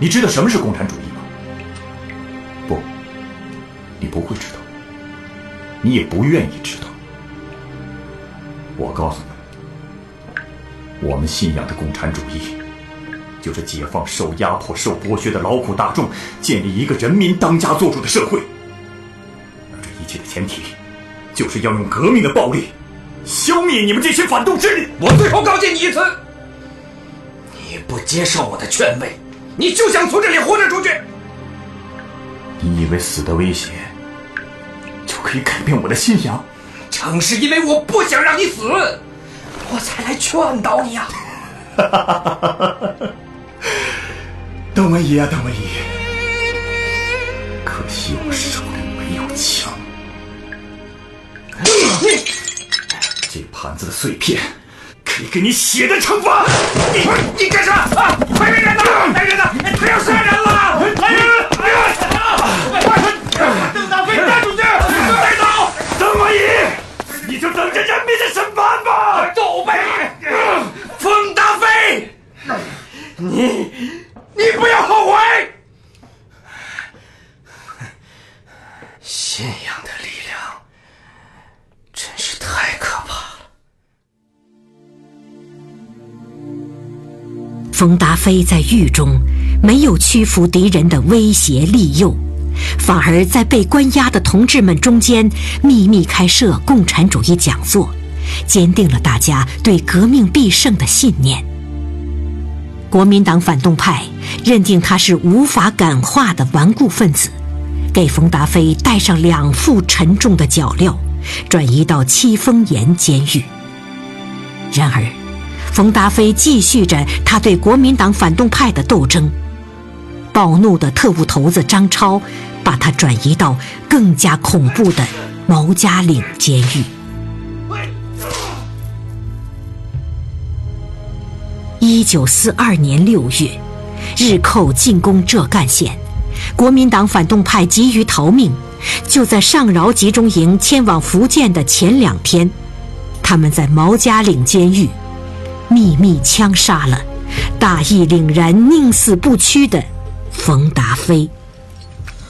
你知道什么是共产主义吗？不，你不会知道，你也不愿意知道。我告诉你，我们信仰的共产主义，就是解放受压迫、受剥削的劳苦大众，建立一个人民当家作主的社会。而这一切的前提，就是要用革命的暴力，消灭你们这些反动势力。 我最后告诫你一次，你不接受我的劝慰，你就想从这里活着出去。 你以为死的威胁就可以改变我的信仰？ 正是因为我不想让你死，我才来劝导你啊！ 邓文仪啊，邓文仪，可惜我手里没有枪。这盘子的碎片可以给你血的惩罚。 你干什么啊？快来人呐！来人呐！他要杀人了！来人！邓大飞带出去，带走！ 邓文仪，你就等着人民的审判吧！ 走呗！冯大飞，你不要后悔！信仰的力量真是太可怕了。 冯达飞在狱中没有屈服敌人的威胁利诱，反而在被关押的同志们中间秘密开设共产主义讲座，坚定了大家对革命必胜的信念。国民党反动派认定他是无法感化的顽固分子，给冯达飞戴上2副沉重的脚镣，转移到戚丰岩监狱。然而冯达飞继续着他对国民党反动派的斗争，暴怒的特务头子张超把他转移到更加恐怖的毛家岭监狱。1942年6月，日寇进攻浙赣县，国民党反动派急于逃命，就在上饶集中营迁往福建的前2天，他们在毛家岭监狱秘密枪杀了大义凛然、宁死不屈的冯达飞。